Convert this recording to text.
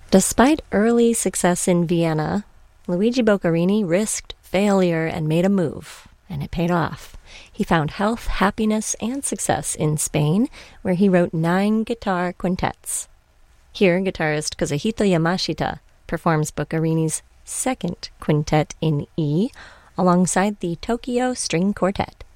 Despite early success in Vienna, Luigi Boccherini risked failure and made a move, and it paid off. He found health, happiness, and success in Spain, where he wrote 9 guitar quintets. Here, guitarist Kazuhito Yamashita performs Boccherini's second quintet in E, alongside the Tokyo String Quartet.